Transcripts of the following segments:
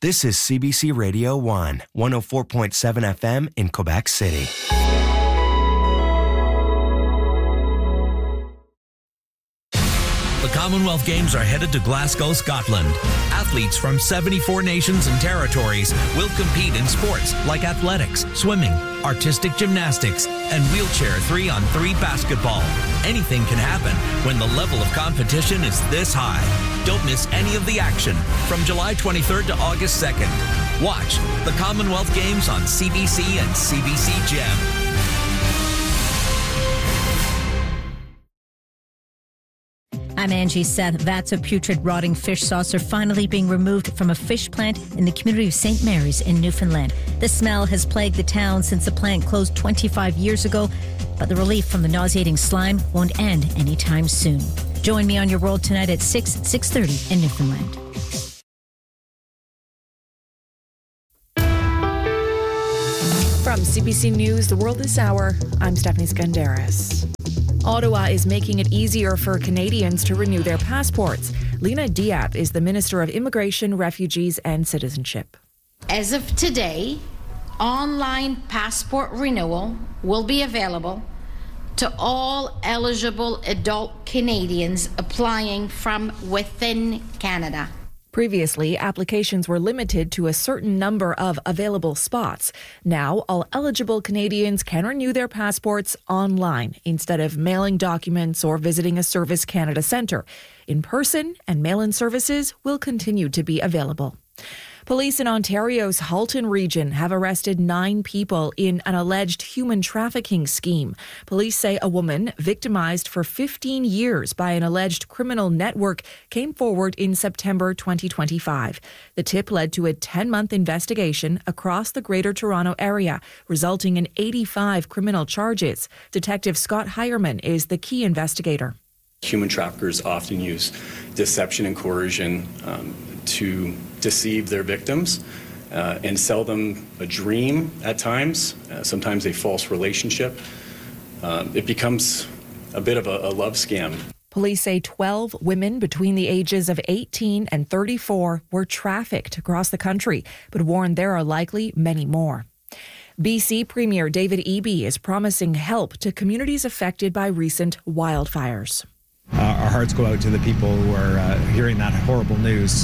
This is CBC Radio 1, 104.7 FM in Quebec City. The Commonwealth Games are headed to Glasgow, Scotland. Athletes from 74 nations and territories will compete in sports like athletics, swimming, artistic gymnastics, and wheelchair 3-on-3 basketball. Anything can happen when the level of competition is this high. Don't miss any of the action from July 23rd to August 2nd. Watch the Commonwealth Games on CBC and CBC Gem. I'm Angie Seth. Vats of putrid, rotting fish sauce are finally being removed from a fish plant in the community of St. Mary's in Newfoundland. The smell has plagued the town since the plant closed 25 years ago, but the relief from the nauseating slime won't end anytime soon. Join me on Your World tonight at 6:30 in Newfoundland. From CBC News, The World This Hour, I'm Stephanie Skandaris. Ottawa is making it easier for Canadians to renew their passports. Lena Diab is the Minister of Immigration, Refugees and Citizenship. As of today, online passport renewal will be available to all eligible adult Canadians applying from within Canada. Previously, applications were limited to a certain number of available spots. Now, all eligible Canadians can renew their passports online instead of mailing documents or visiting a Service Canada centre. In-person and mail-in services will continue to be available. Police in Ontario's Halton region have arrested 9 people in an alleged human trafficking scheme. Police say a woman victimized for 15 years by an alleged criminal network came forward in September 2025. The tip led to a 10-month investigation across the Greater Toronto area, resulting in 85 criminal charges. Detective Scott Heyerman is the key investigator. Human traffickers often use deception and coercion to deceive their victims and sell them a dream at times, sometimes a false relationship. It becomes a bit of a love scam. Police say 12 women between the ages of 18 and 34 were trafficked across the country, but warn there are likely many more. BC Premier David Eby is promising help to communities affected by recent wildfires. Our hearts go out to the people who are hearing that horrible news,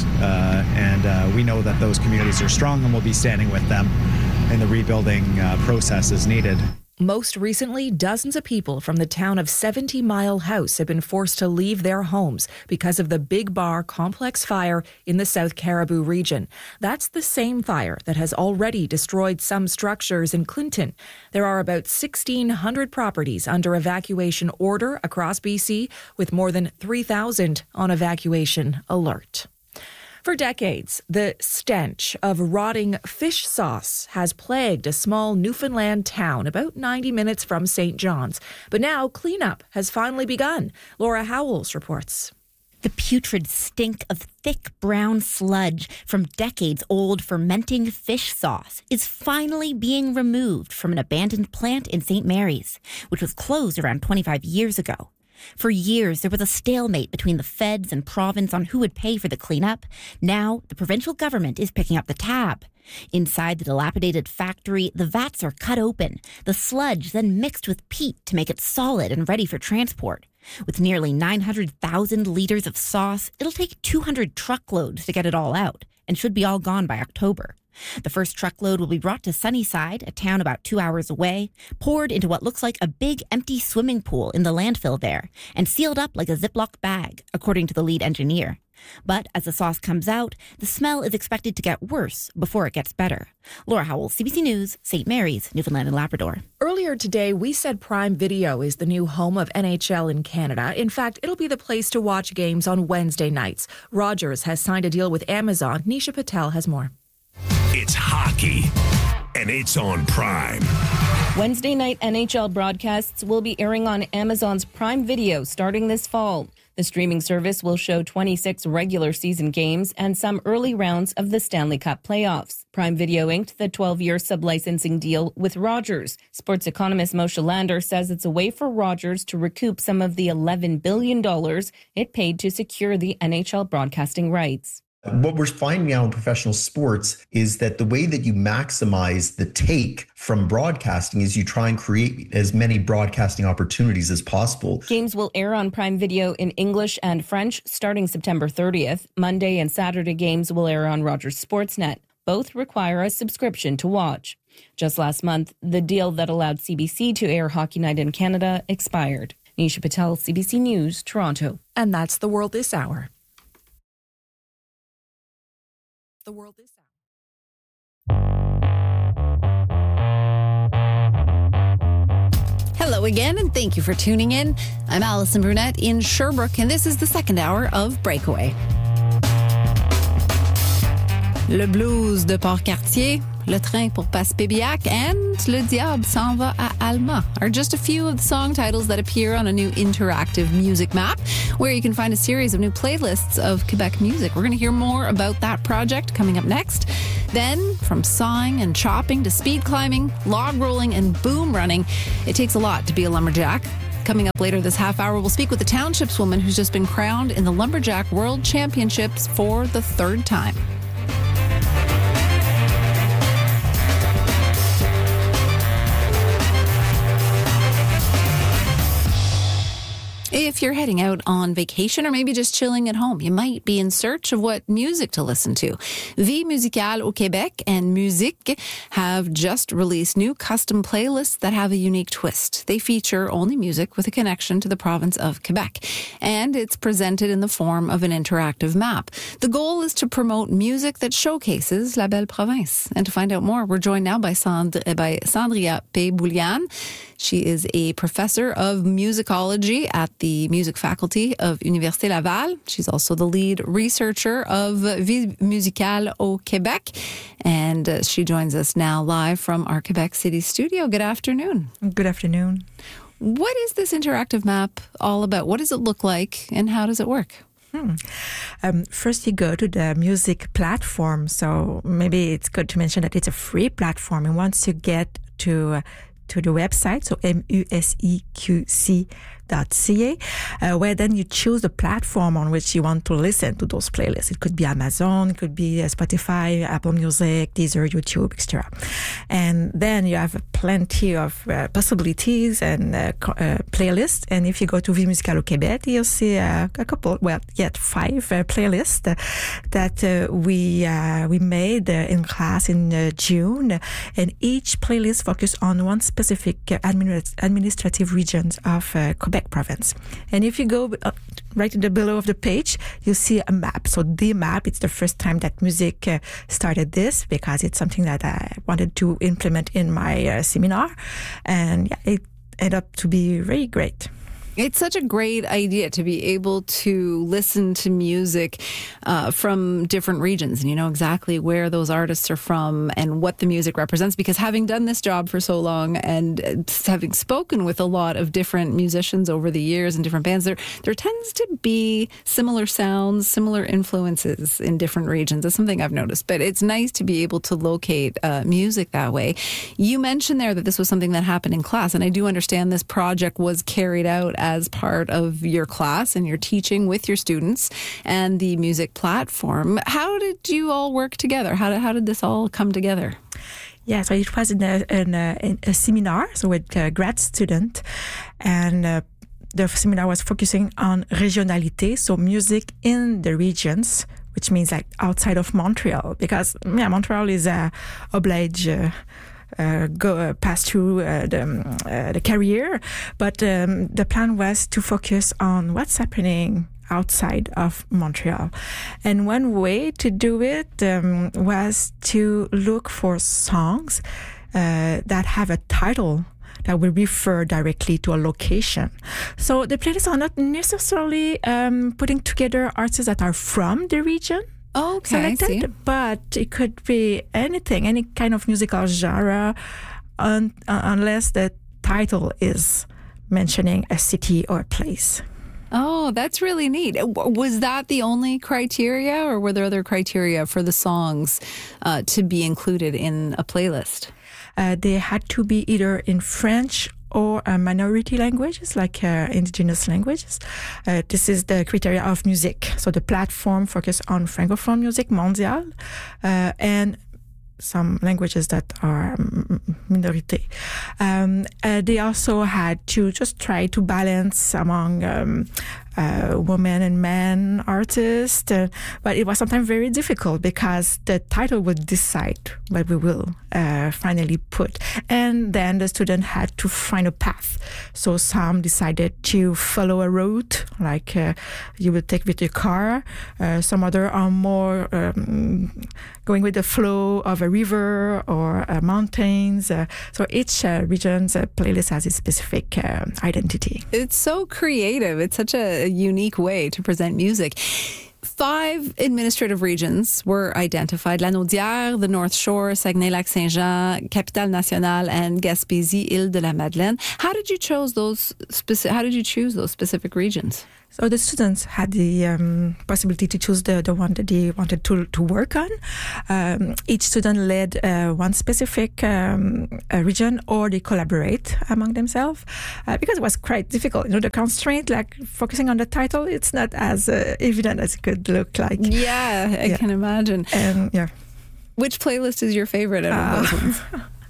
and we know that those communities are strong and we'll be standing with them in the rebuilding process as needed. Most recently, dozens of people from the town of 70 Mile House have been forced to leave their homes because of the Big Bar complex fire in the South Caribou region. That's the same fire that has already destroyed some structures in Clinton. There are about 1,600 properties under evacuation order across BC, with more than 3,000 on evacuation alert. For decades, the stench of rotting fish sauce has plagued a small Newfoundland town about 90 minutes from St. John's. But now cleanup has finally begun. Laura Howells reports. The putrid stink of thick brown sludge from decades-old fermenting fish sauce is finally being removed from an abandoned plant in St. Mary's, which was closed around 25 years ago. For years, there was a stalemate between the feds and province on who would pay for the cleanup. Now, the provincial government is picking up the tab. Inside the dilapidated factory, the vats are cut open, the sludge then mixed with peat to make it solid and ready for transport. With nearly 900,000 litres of sauce, it'll take 200 truckloads to get it all out, and should be all gone by October. The first truckload will be brought to Sunnyside, a town about 2 hours away, poured into what looks like a big empty swimming pool in the landfill there, and sealed up like a Ziploc bag, according to the lead engineer. But as the sauce comes out, the smell is expected to get worse before it gets better. Laura Howell, CBC News, St. Mary's, Newfoundland and Labrador. Earlier today, we said Prime Video is the new home of NHL in Canada. In fact, it'll be the place to watch games on Wednesday nights. Rogers has signed a deal with Amazon. Nisha Patel has more. It's hockey, and it's on Prime. Wednesday night NHL broadcasts will be airing on Amazon's Prime Video starting this fall. The streaming service will show 26 regular season games and some early rounds of the Stanley Cup playoffs. Prime Video inked the 12-year sublicensing deal with Rogers. Sports economist Moshe Lander says it's a way for Rogers to recoup some of the $11 billion it paid to secure the NHL broadcasting rights. What we're finding now in professional sports is that the way that you maximize the take from broadcasting is you try and create as many broadcasting opportunities as possible. Games will air on Prime Video in English and French starting September 30th. Monday and Saturday games will air on Rogers Sportsnet. Both require a subscription to watch. Just last month, the deal that allowed CBC to air Hockey Night in Canada expired. Nisha Patel, CBC News, Toronto. And that's The World This Hour. The World This Hour. Hello again, and thank you for tuning in. I'm Alison Brunette in Sherbrooke, and this is the second hour of Breakaway. Le blues de Port-Cartier, Le train pour Passepébiac, and Le diable s'en va à Alma are just a few of the song titles that appear on a new interactive music map, where you can find a series of new playlists of Quebec music. We're going to hear more about that project coming up next. Then, from sawing and chopping to speed climbing, log rolling, and boom running, it takes a lot to be a lumberjack. Coming up later this half hour, we'll speak with the Townships woman who's just been crowned in the Lumberjack World Championships for the third time. If you're heading out on vacation or maybe just chilling at home, you might be in search of what music to listen to. Vie Musicale au Québec and Musique have just released new custom playlists that have a unique twist. They feature only music with a connection to the province of Quebec, and it's presented in the form of an interactive map. The goal is to promote music that showcases La Belle Province. And to find out more, we're joined now by Sandria P-Boulian. She is a professor of musicology at the music faculty of Université Laval. She's also the lead researcher of Vie Musicale au Québec. And she joins us now live from our Quebec City studio. Good afternoon. Good afternoon. What is this interactive map all about? What does it look like and how does it work? First, you go to the music platform. So maybe it's good to mention that it's a free platform. And once you get to the website, so musiqc.ca, where then you choose the platform on which you want to listen to those playlists. It could be Amazon, it could be Spotify, Apple Music, Deezer, YouTube, etc. And then you have plenty of possibilities and playlists. And if you go to Vie Musicale au Québec, you'll see a couple, yet 5 playlists that we made in class in June. And each playlist focuses on one specific administrative regions of Quebec province. And if you go right in the below of the page, you see a map. So the map, it's the first time that music started this, because it's something that I wanted to implement in my seminar. And it ended up to be very great. It's such a great idea to be able to listen to music from different regions, and you know exactly where those artists are from and what the music represents. Because having done this job for so long and having spoken with a lot of different musicians over the years and different bands, there tends to be similar sounds, similar influences in different regions. That's something I've noticed. But it's nice to be able to locate music that way. You mentioned there that this was something that happened in class, and I do understand this project was carried out as part of your class and your teaching with your students and the music platform. How did you all work together? How did this all come together? Yeah, so it was in a seminar, so with a grad student, and the seminar was focusing on regionalité, so music in the regions, which means like outside of Montreal, because Montreal is obliged pass through the career, but the plan was to focus on what's happening outside of Montreal. And one way to do it was to look for songs that have a title that will refer directly to a location. So the playlists are not necessarily putting together artists that are from the region. Oh, okay, selected, but it could be anything, any kind of musical genre, unless the title is mentioning a city or a place. Oh, that's really neat. Was that the only criteria, or were there other criteria for the songs to be included in a playlist? They had to be either in French or minority languages, like indigenous languages. This is the criteria of music. So the platform focuses on Francophone music, mondial, and some languages that are minority. They also had to just try to balance among women and men artists, but it was sometimes very difficult because the title would decide what we will finally put, and then the student had to find a path. So some decided to follow a route, like you would take with your car. Some other are more going with the flow of a river or mountains. So each region's playlist has its specific identity. It's so creative. It's such a unique way to present music. 5 administrative regions were identified: Lanaudière, the North Shore, Saguenay-Lac-Saint-Jean, Capitale-Nationale, and Gaspésie-Île-de-la-Madeleine. How did you choose those specific regions? So the students had the possibility to choose the one that they wanted to work on. Each student led one specific region, or they collaborate among themselves, because it was quite difficult. The constraint, like focusing on the title, it's not as evident as it could look like. Yeah, I can imagine. Yeah. Which playlist is your favorite out of those ones?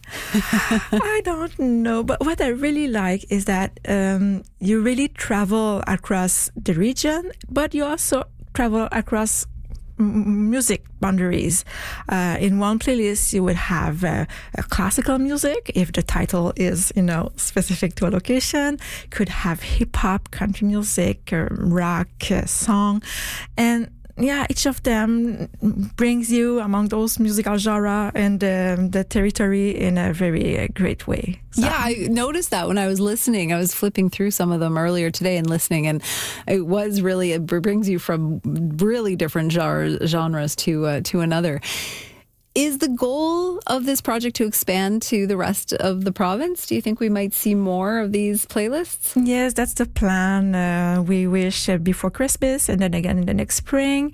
I don't know, but what I really like is that you really travel across the region, but you also travel across music boundaries. In one playlist, you would have classical music, if the title is, specific to a location. Could have hip-hop, country music, rock, song, and each of them brings you among those musical genre and the territory in a very great way. So. Yeah, I noticed that when I was listening. I was flipping through some of them earlier today and listening, and it brings you from really different genres to another. Is the goal of this project to expand to the rest of the province? Do you think we might see more of these playlists? Yes, that's the plan. We wish before Christmas and then again in the next spring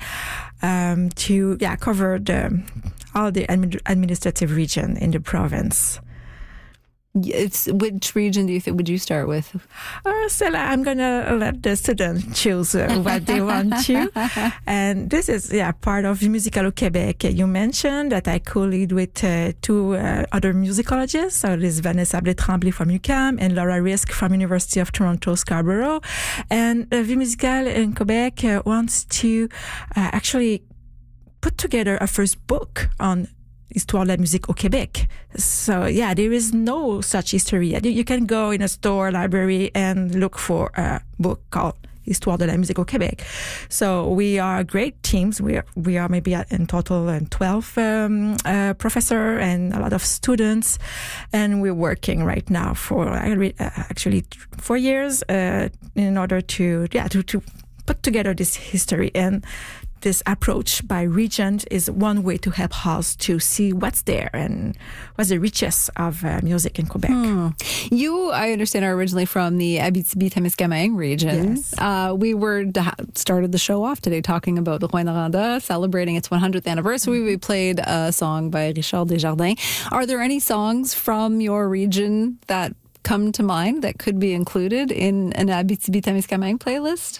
to cover all the administrative region in the province. Which region do you think would you start with? Stella, I'm going to let the students choose what they want to. And this is part of Musical au Québec. You mentioned that I co-lead with 2 other musicologists. So there's Vanessa Blais-Tremblay from UQAM and Laura Risk from University of Toronto, Scarborough. And Vie Musicale in Quebec wants to actually put together a first book on Histoire de la musique au Québec. So, there is no such history yet. You can go in a store, library, and look for a book called Histoire de la musique au Québec. So, we are great teams. We are maybe in total 12 professors and a lot of students. And we're working right now for actually 4 years in order to put together this history. And this approach by region is one way to help us to see what's there and what's the richness of music in Quebec. You, I understand, are originally from the Abitibi-Témiscamingue region. Yes. We started the show off today talking about Rouyn-Noranda celebrating its 100th anniversary. We played a song by Richard Desjardins. Are there any songs from your region that come to mind that could be included in an Abitibi-Témiscamingue playlist?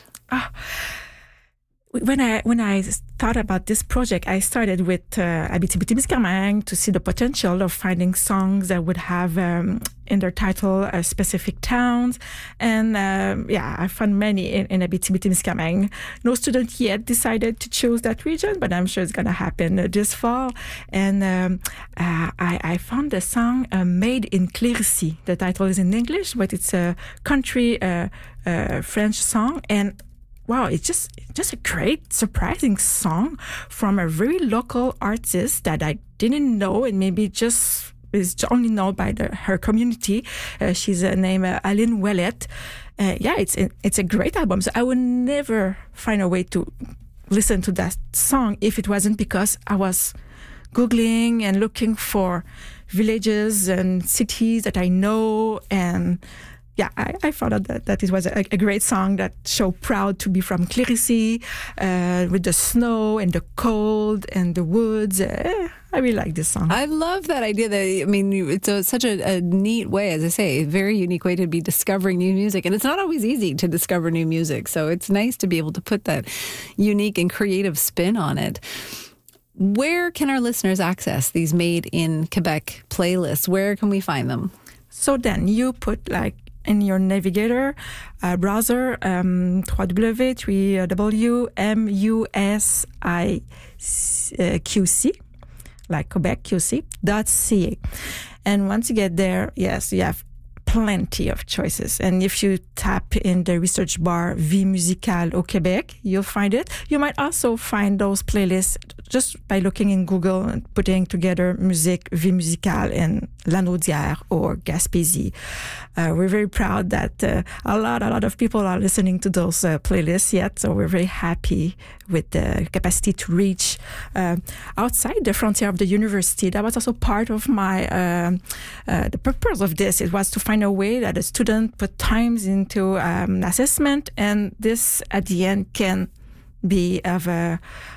When I thought about this project, I started with Abitibi-Témiscamingue to see the potential of finding songs that would have in their title specific towns. And I found many in Abitibi-Témiscamingue. No student yet decided to choose that region, but I'm sure it's going to happen this fall. And I found the song Made in Clérici. The title is in English, but it's a country French song. And wow, it's just a great, surprising song from a very local artist that I didn't know, and maybe just is only known by her community. She's named Aline Ouellet. It's a great album. So I would never find a way to listen to that song if it wasn't because I was Googling and looking for villages and cities that I know, and I found out that it was a great song that showed proud to be from Clérici, with the snow and the cold and the woods. I really like this song. I love that idea. It's such a neat way, as I say, a very unique way to be discovering new music. And it's not always easy to discover new music. So it's nice to be able to put that unique and creative spin on it. Where can our listeners access these Made in Quebec playlists? Where can we find them? So then you put in your navigator browser www.music.ca, like Quebec QC.ca. And once you get there, yes, you have plenty of choices. And if you tap in the research bar Vie musicale au Québec, you'll find it. You might also find those playlists just by looking in Google and putting together music, Vie musicale in Lanaudière or Gaspésie. We're very proud that a lot of people are listening to those playlists yet. So we're very happy with the capacity to reach outside the frontier of the university. That was also part of my the purpose of this. It was to find a way that a student put times into assessment, and this at the end can be of a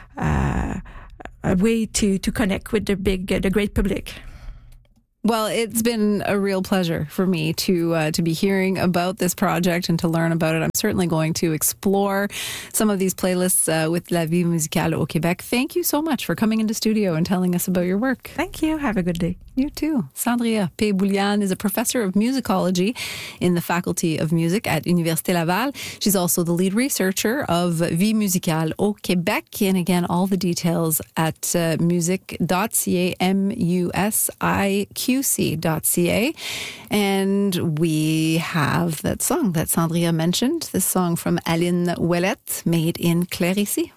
way to connect with the great public. Well, it's been a real pleasure for me to be hearing about this project and to learn about it. I'm certainly going to explore some of these playlists with La Vie musicale au Québec. Thank you so much for coming into studio and telling us about your work. Thank you. Have a good day. You too. Sandria P-Boulian is a professor of musicology in the Faculty of Music at Université Laval. She's also the lead researcher of Vie musicale au Québec. And again, all the details at music.ca, music.ca. And we have that song that Sandria mentioned, this song from Aline Ouellette, Made in Clérici.